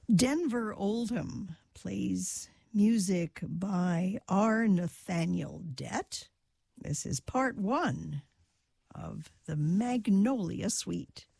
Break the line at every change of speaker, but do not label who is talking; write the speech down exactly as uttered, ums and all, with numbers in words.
Denver Oldham plays music by R. Nathaniel Dett. This is part one of the Magnolia Suite.